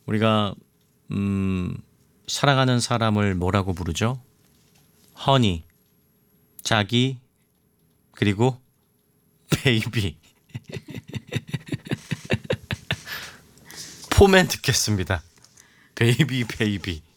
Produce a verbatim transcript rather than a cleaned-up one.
우리가 음, 사랑하는 사람을 뭐라고 부르죠? 허니, 자기, 그리고 베이비. 포맨 듣겠습니다. 베이비 베이비.